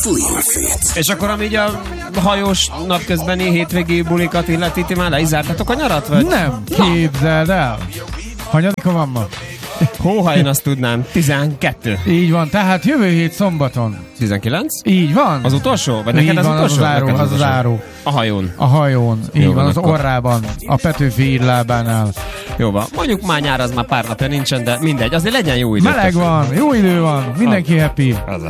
Fújófét. És akkor amíg a hajós napközbeni hétvégi bulikat illeti, ti már le is zártatok a nyarat? Vagy? Nem, képzeld el. Hanyadika van ma? Hóha, én azt tudnám. 12. Így van, tehát jövő hét szombaton. 19? Így van. Az utolsó? Vagy így neked az van, utolsó? az az záró. A hajón. A hajón. Így Jó van, az akkor. orrában. A Petőfi írlábánál. Jó van. Mondjuk már nyár az már pár napja nincsen, de mindegy. Azért legyen jó idő. Meleg van, jó idő van, mindenki happy.